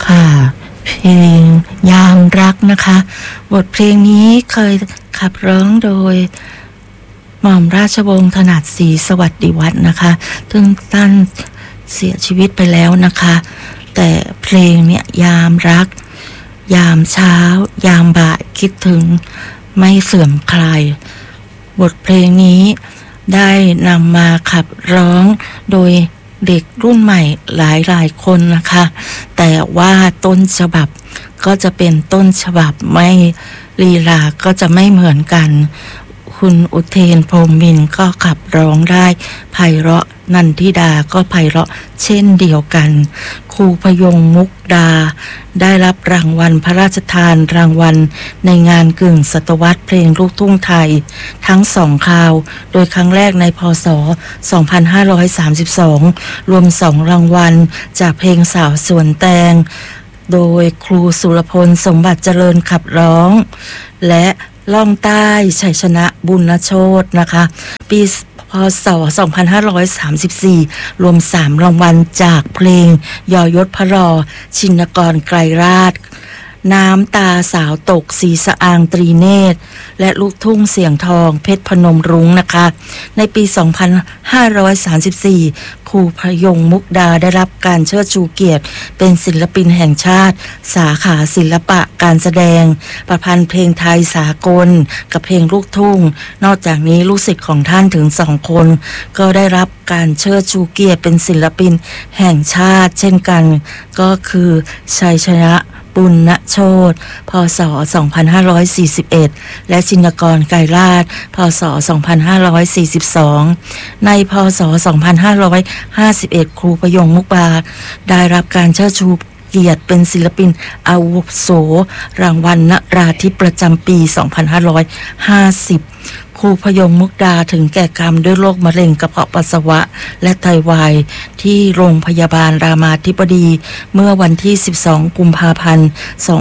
ค่ะเพลงยามรักนะคะบทเพลงนี้เคยขับร้องโดยหม่อมราชวงศ์ถนัดศรีสวัสดิวัฒน์นะคะซึ่งท่านเสียชีวิตไปแล้วนะคะแต่เพลงเนี่ยยามรักยามเช้ายามบ่ายคิดถึงไม่เสื่อมคลายบทเพลงนี้ได้นำมาขับร้องโดยเด็กรุ่นใหม่หลายคนนะคะแต่ว่าต้นฉบับก็จะเป็นต้นฉบับไม่ลีลาก็จะไม่เหมือนกันคุณอุเทนพรหมมินทร์ก็ขับร้องได้ไพเราะนันทิดาก็ไพเราะเช่นเดียวกันครูพยงมุกดาได้รับรางวัลพระราชทานรางวัลในงานกึ่งศตวรรษเพลงลูกทุ่งไทยทั้งสองคราวโดยครั้งแรกในพ.ศ. 2532รวม2รางวัลจากเพลงสาวสวนแตงโดยครูสุรพลสมบัติเจริญขับร้องและล่องใต้ชัยชนะบุญโชตินะคะปีพ.ศ. 2534รวม3รางวัลจากเพลงยอยศพระรอชินกรไกรราชน้ำตาสาวตกสีสะอางตรีเนตรและลูกทุ่งเสียงทองเพชรพนมรุ้งนะคะในปี 2534 ครูพยงมุกดาได้รับการเชิดชูเกียรติเป็นศิลปินแห่งชาติสาขาศิลปะการแสดงประพันธ์เพลงไทยสากลกับเพลงลูกทุ่งนอกจากนี้ลูกศิษย์ของท่านถึง2คนก็ได้รับการเชิดชูเกียรติเป็นศิลปินแห่งชาติเช่นกันก็คือชัยชนะบุญโชติพ.ศ. 2541และชินกรไกรราชพ.ศ. 2542ในพ.ศ. 2551ครูพยงมุกดาได้รับการเชิดชูเกียรติเป็นศิลปินอาวุโสรางวัลนราธิปประจำปี 2550ครูพยงมุกดาถึงแก่กรรมด้วยโรคมะเร็งกระเพาะปัสสาวะและไตวายที่โรงพยาบาลรามาธิบดีเมื่อวันที่12กุมภาพันธ์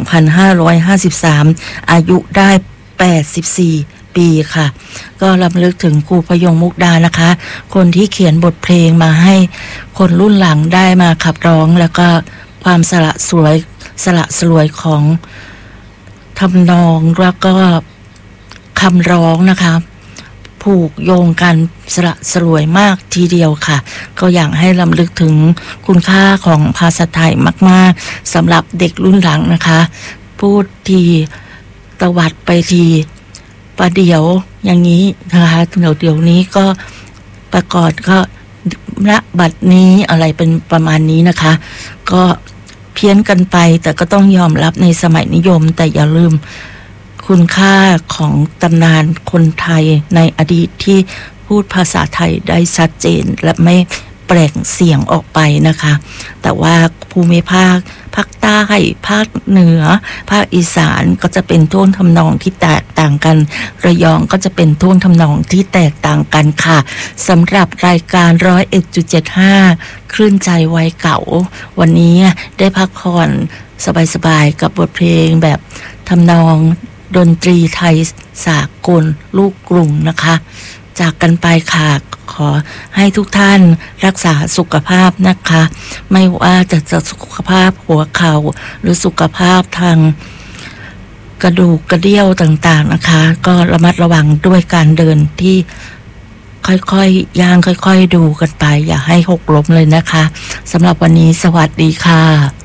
2553อายุได้84ปีค่ะก็รำลึกถึงครูพยงมุกดานะคะคนที่เขียนบทเพลงมาให้คนรุ่นหลังได้มาขับร้องแล้วก็ความสละสลวยของทำนองแล้วก็คำร้องนะคะผูกโยงกันสลวยมากทีเดียวค่ะก็อยากให้รำลึกถึงคุณค่าของภาษาไทยมากๆสำหรับเด็กรุ่นหลังนะคะพูดทีตวัดไปทีประเดี๋ยวอย่างนี้นะคะเดี๋ยวนี้ก็ประกอบก็ณบัดนี้อะไรเป็นประมาณนี้นะคะก็เพี้ยนกันไปแต่ก็ต้องยอมรับในสมัยนิยมแต่อย่าลืมคุณค่าของตำนานคนไทยในอดีตที่พูดภาษาไทยได้ชัดเจนและไม่แปลงเสียงออกไปนะคะแต่ว่าภูมิภาคภาคใต้ภาคเหนือภาคอีสานก็จะเป็นท่วงทำนองที่แตกต่างกันระยองก็จะเป็นท่วงทำนองที่แตกต่างกันค่ะสำหรับรายการ 101.75 คลื่นใจวัยเก่าวันนี้ได้พักผ่อนสบายๆกับบทเพลงแบบทำนองดนตรีไทยสากลลูกกรุงนะคะจากกันไปค่ะขอให้ทุกท่านรักษาสุขภาพนะคะไม่ว่าจะสุขภาพหัวเข่าหรือสุขภาพทางกระดูกกระเดี่ยวต่างๆนะคะก็ระมัดระวังด้วยการเดินที่ค่อยๆย่างค่อยๆดูกันไปอย่าให้หกล้มเลยนะคะสำหรับวันนี้สวัสดีค่ะ